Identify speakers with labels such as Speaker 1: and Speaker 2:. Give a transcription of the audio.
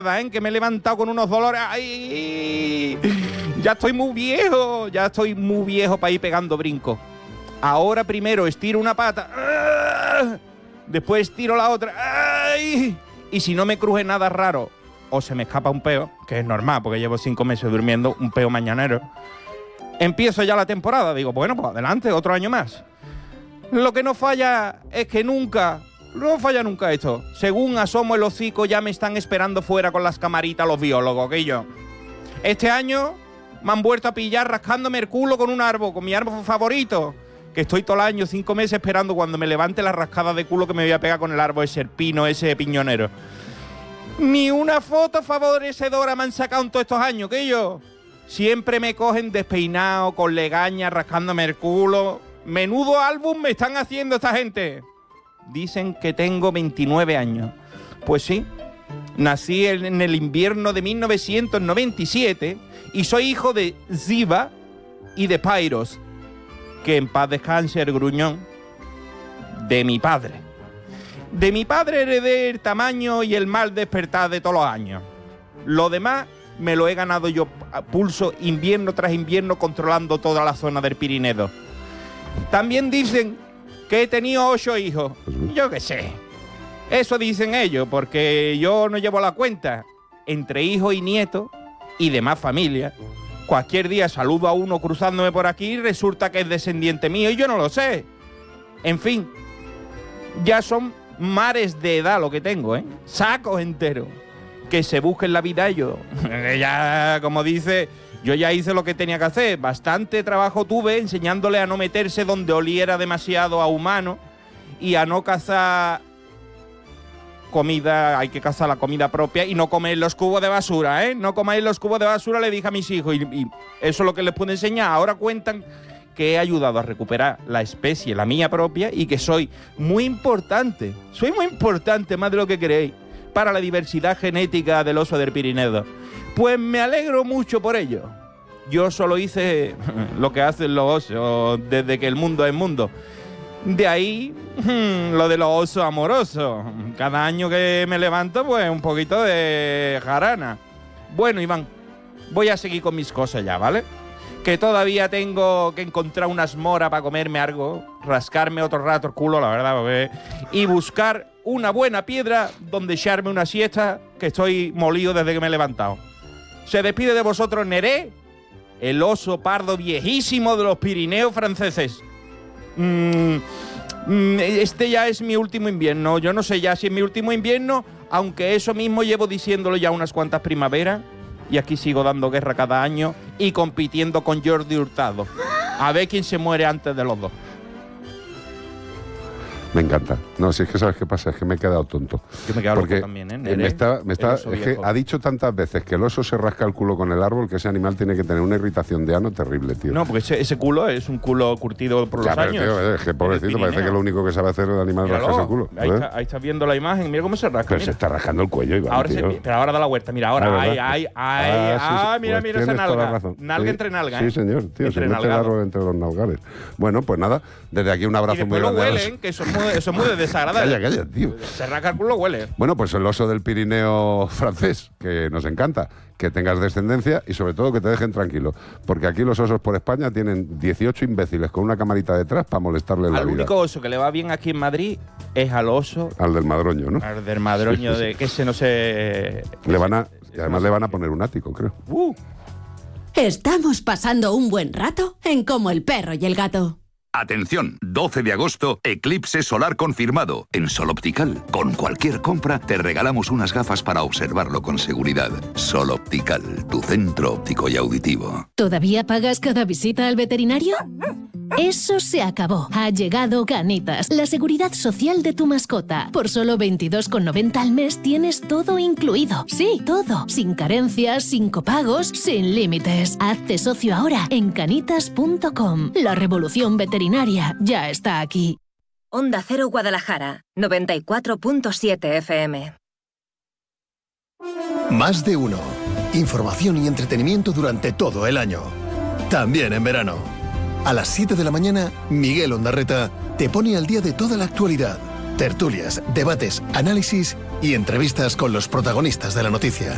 Speaker 1: que me he levantado con unos dolores. ¡Ay! Ya estoy muy viejo para ir pegando brincos. Ahora primero estiro una pata, después estiro la otra, ¡ay! Y si no me cruje nada raro o se me escapa un peo, que es normal porque llevo 5 meses durmiendo, un peo mañanero, empiezo ya la temporada. Digo, bueno, pues adelante, otro año más. Lo que no falla es que no falla nunca esto. Según asomo el hocico, ya me están esperando fuera con las camaritas los biólogos, que yo. Este año me han vuelto a pillar rascándome el culo con un árbol, con mi árbol favorito, que estoy todo el año, 5 meses esperando cuando me levante la rascada de culo que me voy a pegar con el árbol ese, el pino ese piñonero. Ni una foto favorecedora me han sacado en todos estos años, que yo. Siempre me cogen despeinado, con legañas, rascándome el culo. Menudo álbum me están haciendo esta gente. Dicen que tengo 29 años. Pues sí, nací en el invierno de 1997 y soy hijo de Ziva y de Pyros. Que en paz descanse el gruñón de mi padre. De mi padre heredé el tamaño y el mal despertar de todos los años. Lo demás me lo he ganado yo a pulso invierno tras invierno controlando toda la zona del Pirineo. También dicen que he tenido 8 hijos. Yo qué sé. Eso dicen ellos, porque yo no llevo la cuenta. Entre hijos y nietos y demás familia. Cualquier día saludo a uno cruzándome por aquí y resulta que es descendiente mío y yo no lo sé. En fin, ya son mares de edad lo que tengo, ¿eh? Sacos enteros. Que se busquen la vida ellos. Ya, como dice, yo ya hice lo que tenía que hacer. Bastante trabajo tuve enseñándole a no meterse donde oliera demasiado a humano y a no cazar comida, hay que cazar la comida propia y no comer los cubos de basura, ¿eh? No comáis los cubos de basura, le dije a mis hijos, y eso es lo que les puedo enseñar. Ahora cuentan que he ayudado a recuperar la especie, la mía propia, y que soy muy importante, más de lo que creéis, para la diversidad genética del oso del Pirineo. Pues me alegro mucho por ello. Yo solo hice lo que hacen los osos desde que el mundo es mundo. De ahí, lo de los osos amorosos. Cada año que me levanto, pues un poquito de jarana. Bueno, Iván, voy a seguir con mis cosas ya, ¿vale? Que todavía tengo que encontrar unas moras para comerme algo, rascarme otro rato el culo, la verdad, porque... y buscar una buena piedra donde echarme una siesta, que estoy molido desde que me he levantado. Se despide de vosotros Neré, el oso pardo viejísimo de los Pirineos franceses. Este ya es mi último invierno. Yo no sé ya si es mi último invierno, aunque eso mismo llevo diciéndolo ya unas cuantas primaveras, y aquí sigo dando guerra cada año y compitiendo con Jordi Hurtado. A ver quién se muere antes de los dos.
Speaker 2: Me encanta. No, si es que ¿sabes qué pasa? Es que me he quedado tonto.
Speaker 1: Yo me he quedado loco también, ¿eh?
Speaker 2: Es que ha dicho tantas veces que el oso se rasca el culo con el árbol que ese animal tiene que tener una irritación de ano terrible, tío.
Speaker 1: No, porque ese culo es un culo curtido por los años.
Speaker 2: Tío, es que pobrecito, parece que lo único que sabe hacer el animal es rascarse el culo.
Speaker 1: Ahí estás viendo la imagen, mira cómo se rasca.
Speaker 2: Pero se está rascando el cuello, Iván,
Speaker 1: ahora pero ahora da la vuelta, mira, ahora. Mira
Speaker 2: pues
Speaker 1: esa nalga.
Speaker 2: Nalga
Speaker 1: entre nalgas.
Speaker 2: Sí, señor, tío, se mete el árbol entre los nalgares. Bueno, pues nada, desde aquí un abrazo muy grande.
Speaker 1: Y después lo huelen, que eso es muy desagradable.
Speaker 2: Calla, tío.
Speaker 1: Se rasca el culo, huele.
Speaker 2: Bueno, pues el oso del Pirineo francés, que nos encanta, que tengas descendencia y sobre todo que te dejen tranquilo, porque aquí los osos por España tienen 18 imbéciles con una camarita detrás para molestarle la vida.
Speaker 1: Al único oso que le va bien aquí en Madrid es al oso...
Speaker 2: Al del Madroño, ¿no?
Speaker 1: Al del Madroño, sí. Que ese no se...
Speaker 2: Y además le van a poner un ático, creo.
Speaker 3: Estamos pasando un buen rato en Como el perro y el gato.
Speaker 4: Atención, 12 de agosto, eclipse solar confirmado en Sol Optical. Con cualquier compra te regalamos unas gafas para observarlo con seguridad. Sol Optical, tu centro óptico y auditivo.
Speaker 3: ¿Todavía pagas cada visita al veterinario? Eso se acabó. Ha llegado Canitas, la seguridad social de tu mascota. Por solo 22,90 al mes tienes todo incluido. Sí, todo. Sin carencias, sin copagos, sin límites. Hazte socio ahora en canitas.com. La revolución veterinaria ya está aquí.
Speaker 5: Onda Cero Guadalajara, 94.7 FM.
Speaker 6: Más de uno. Información y entretenimiento durante todo el año. También en verano. A las 7 de la mañana, Miguel Ondarreta te pone al día de toda la actualidad. Tertulias, debates, análisis y entrevistas con los protagonistas de la noticia.